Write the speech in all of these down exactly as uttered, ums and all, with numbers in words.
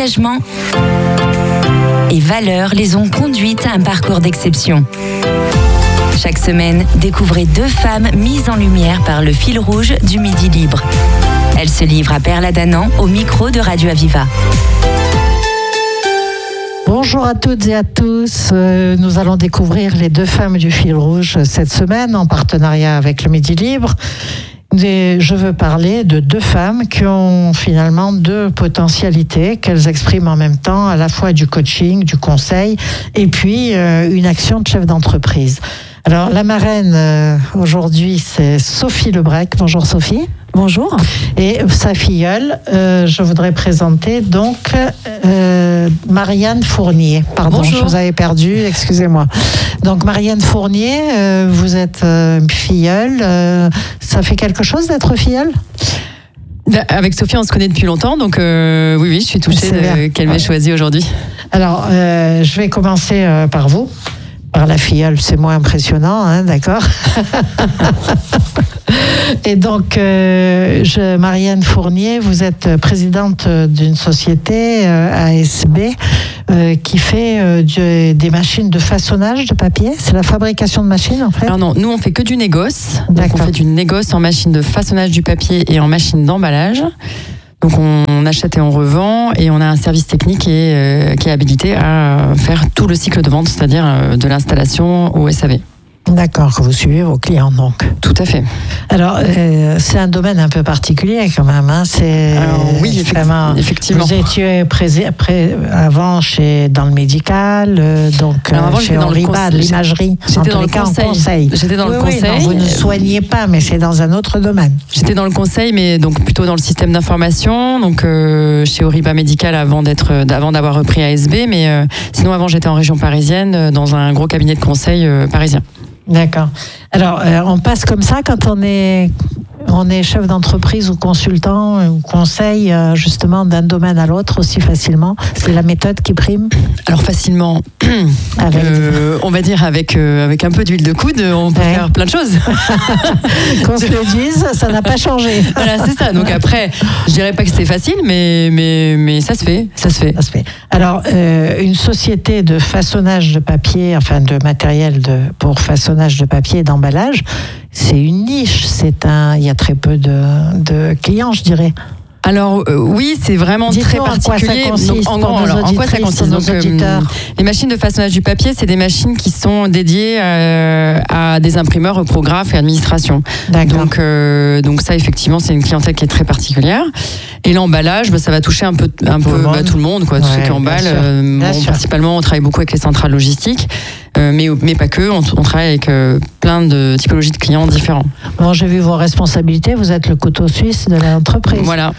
engagement et valeurs les ont conduites à un parcours d'exception. Chaque semaine, découvrez deux femmes mises en lumière par le fil rouge du Midi Libre. Elles se livrent à Perla-Danan au micro de Radio Aviva. Bonjour à toutes et à tous. Euh, nous allons découvrir les deux femmes du fil rouge cette semaine en partenariat avec le Midi Libre. Et je veux parler de deux femmes qui ont finalement deux potentialités qu'elles expriment en même temps, à la fois du coaching, du conseil et puis euh, une action de chef d'entreprise. Alors la marraine euh, aujourd'hui c'est Sophie Lebrec. Bonjour Sophie. Bonjour. Et sa filleule, euh, je voudrais présenter donc euh, Marianne Fournier. Pardon, Bonjour. Je vous avais perdu, excusez-moi. Donc Marianne Fournier, euh, vous êtes euh, filleule. Euh, ça fait quelque chose d'être filleule ? Avec Sophie, on se connaît depuis longtemps, donc euh, oui, oui, je suis touchée de, qu'elle m'ait choisie aujourd'hui. Alors, euh, je vais commencer euh, par vous. Par la filleule, c'est moins impressionnant, hein, d'accord. Et donc, euh, je, Marianne Fournier, vous êtes présidente d'une société, euh, A S B, euh, qui fait euh, du, des machines de façonnage de papier. C'est la fabrication de machines, en fait. Alors non, nous on fait que du négoce. Donc D'accord. on fait du négoce en machine de façonnage du papier et en machine d'emballage. Donc on, on achète et on revend, et on a un service technique qui est, euh, qui est habilité à faire tout le cycle de vente, c'est-à-dire euh, de l'installation au S A V. D'accord, que vous suivez vos clients, donc. Tout à fait. Alors, euh, c'est un domaine un peu particulier, quand même. Hein. C'est Alors, oui, vraiment, effectivement. Vous étiez pré- pré- avant chez, dans le médical, euh, donc Alors, avant, euh, chez j'étais dans le Henri-Bad, conse- l'imagerie. j'étais en tous dans les le cas, conseil. en conseil. J'étais dans oui, le oui, conseil. non, vous ne soignez pas, mais c'est dans un autre domaine. J'étais dans le conseil, mais donc plutôt dans le système d'information, donc euh, chez Oriba Médical avant d'être, avant d'avoir repris A S B, mais euh, sinon avant j'étais en région parisienne, euh, dans un gros cabinet de conseil euh, parisien. D'accord. Alors, euh, on passe comme ça quand on est, on est chef d'entreprise ou consultant ou conseil, euh, justement, d'un domaine à l'autre aussi facilement. C'est la méthode qui prime. Alors facilement, Avec... euh, on va dire avec, euh, avec un peu d'huile de coude, on peut Ouais. faire plein de choses. Qu'on se le dise, ça n'a pas changé. Voilà, c'est ça. Donc après, je dirais pas que c'est facile, mais, mais, mais ça se fait, ça se fait. Ça se fait. Alors, euh, une société de façonnage de papier, enfin de matériel de, pour façonnage de papier et d'emballage, c'est une niche. C'est un, il y a très peu de, de clients, je dirais. Alors euh, oui, c'est vraiment Dites-nous très en quoi ça particulier. consiste Donc, en, pour gros, nos alors, en quoi ça auditrices, consiste nos Donc, euh, auditeurs. Les machines de façonnage du papier, c'est des machines qui sont dédiées euh, à des imprimeurs, reprographes et administration. D'accord. Donc, euh, donc ça, effectivement, c'est une clientèle qui est très particulière. Et l'emballage, bah, ça va toucher un peu, un Tout peu le monde. bah, tout le monde, quoi, tous Ouais, ceux qui bien emballent. sûr. Euh, Bien bon, sûr. principalement, on travaille beaucoup avec les centrales logistiques, euh, mais, mais pas que. On, on travaille avec euh, plein de typologies de clients différents. Bon, j'ai vu vos responsabilités. Vous êtes le couteau suisse de l'entreprise. Voilà.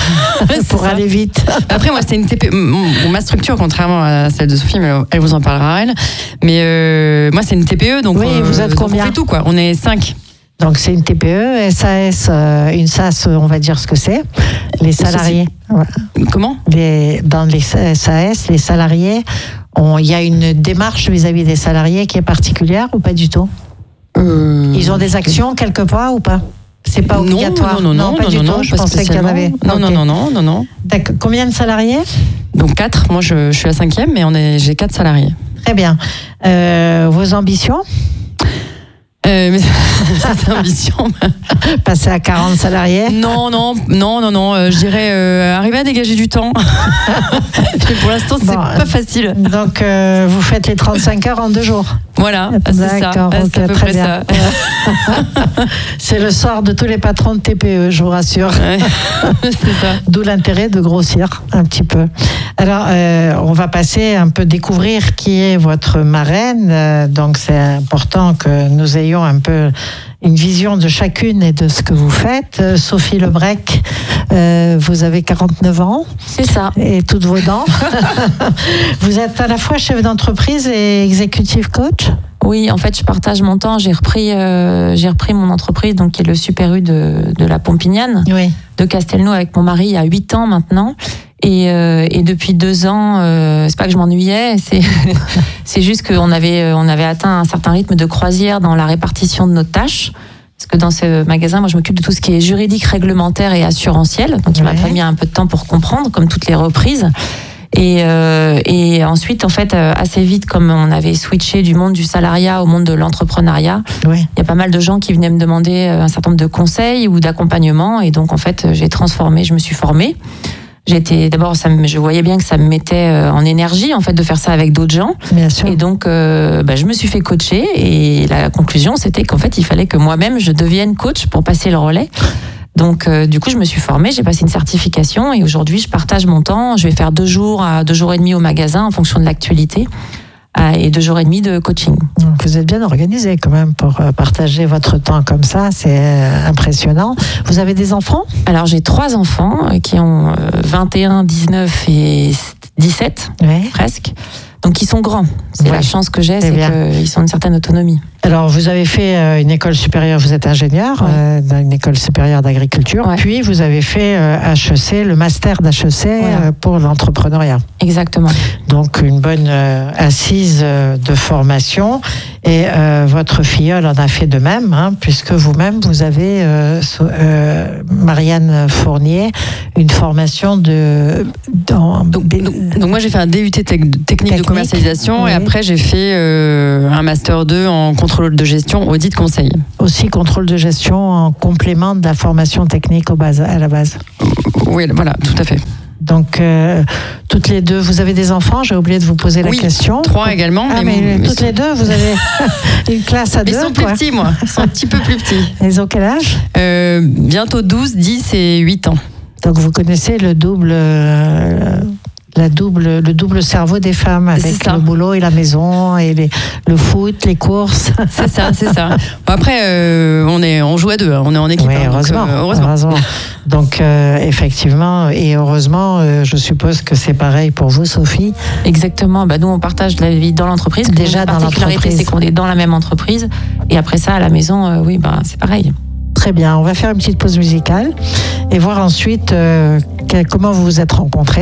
Pour aller vite. Après, moi, c'était une T P E. Mon- Ma structure, contrairement à celle de Sophie, mais elle vous en parlera, elle. Mais euh, moi, c'est une T P E, donc Oui, euh, vous êtes donc combien on fait tout, quoi. On est cinq. Donc, c'est une T P E, S A S, euh, une S A S, on va dire ce que c'est. Les salariés. Voilà. Comment Les, dans les S A S, les salariés, on- il y a une démarche vis-à-vis des salariés qui est particulière ou pas du tout ? euh... Ils ont des actions quelque part ou pas ? C'est pas obligatoire. Non, non, non, pas non, du non, tout. non, Je pas pensais qu'il y en spécialement. avait. Non, Ok. non, non, non, non, non. D'accord. Combien de salariés ? Donc quatre. Moi, je, je suis la cinquième, mais on est, j'ai quatre salariés. Très bien. Euh, vos ambitions ? Euh, mais c'est ambition. Passer à quarante salariés ? Non, non, non, non, non. euh, je dirais euh, arriver à dégager du temps. Mais pour l'instant, c'est Bon, pas facile. Donc, euh, vous faites les trente-cinq heures en deux jours. Voilà, c'est ça. D'accord, Ah, ok, c'est à peu très près bien. ça. C'est le sort de tous les patrons de T P E, je vous rassure. Ouais, c'est ça. D'où l'intérêt de grossir un petit peu. Alors, euh, on va passer un peu découvrir qui est votre marraine. Euh, donc, c'est important que nous ayons un peu une vision de chacune et de ce que vous faites. Euh, Sophie Lebrec, euh, vous avez quarante-neuf ans. C'est ça. Et toutes vos dents. Vous êtes à la fois chef d'entreprise et executive coach ? Oui, en fait, je partage mon temps. J'ai repris, euh, j'ai repris mon entreprise, donc qui est le Super U de, de la Pompignane, Oui. de Castelnau, avec mon mari il y a huit ans maintenant. Et, euh, et depuis deux ans, euh, c'est pas que je m'ennuyais, c'est c'est juste qu'on avait on avait atteint un certain rythme de croisière dans la répartition de nos tâches. Parce que dans ce magasin, moi, je m'occupe de tout ce qui est juridique, réglementaire et assurantiel. Donc, il m'a Ouais. pas mis un peu de temps pour comprendre, comme toutes les reprises. Et, euh, et ensuite, en fait, assez vite, comme on avait switché du monde du salariat au monde de l'entrepreneuriat, Oui. il y a pas mal de gens qui venaient me demander un certain nombre de conseils ou d'accompagnement. Et donc, en fait, j'ai transformé, je me suis formée. J'étais d'abord, ça me, je voyais bien que ça me mettait en énergie, en fait, de faire ça avec d'autres gens. Bien sûr. Et donc, euh, bah, je me suis fait coacher. Et la conclusion, c'était qu'en fait, il fallait que moi-même, je devienne coach pour passer le relais. Donc, euh, du coup, je me suis formée, j'ai passé une certification et aujourd'hui, je partage mon temps. Je vais faire deux jours à deux jours et demi au magasin en fonction de l'actualité et deux jours et demi de coaching. Vous êtes bien organisé quand même pour partager votre temps comme ça, c'est impressionnant. Vous avez des enfants ? Alors, j'ai trois enfants qui ont vingt et un, dix-neuf et dix-sept, oui. presque. Donc, ils sont grands. C'est oui. la chance que j'ai, c'est, c'est qu'ils ont une certaine autonomie. Alors, vous avez fait une école supérieure, vous êtes ingénieur, ouais. euh, dans une école supérieure d'agriculture, ouais. puis vous avez fait euh, H E C, le master d'H E C voilà. euh, pour l'entrepreneuriat. Exactement. Donc, une bonne euh, assise euh, de formation. Et euh, votre filleule en a fait de même, hein, puisque vous-même, vous avez, euh, euh, Marianne Fournier, une formation de... Dans... Donc, donc, donc moi, j'ai fait un D U T technique, technique de commercialisation oui. et après, j'ai fait euh, un master deux en contrôle de gestion, audit conseil. Aussi contrôle de gestion en complément de la formation technique au base, à la base. Oui, voilà, tout à fait. Donc, euh, toutes les deux, vous avez des enfants ? J'ai oublié de vous poser la oui, question. Trois également. Ah, mais, mais, mais toutes sont... les deux, vous avez une classe à mais deux. Ils sont plus quoi. petits, moi. Ils sont un petit peu plus petits. Ils ont quel âge ? euh, Bientôt douze, dix et huit ans. Donc, vous connaissez le double... Euh, La double, le double cerveau des femmes avec le boulot et la maison et les, le foot, les courses. C'est ça, c'est ça. Bon, après, euh, on, est, on joue à deux, on est en équipe. Oui, hein, heureusement. Donc, euh, heureusement. heureusement. Donc, euh, effectivement, et heureusement, euh, je suppose que c'est pareil pour vous, Sophie. Exactement. Bah, nous, on partage la vie dans l'entreprise. Déjà dans l'entreprise. La particularité, c'est qu'on est dans la même entreprise. Et après ça, à la maison, euh, oui, bah, c'est pareil. Très bien. On va faire une petite pause musicale et voir ensuite euh, comment vous vous êtes rencontrés.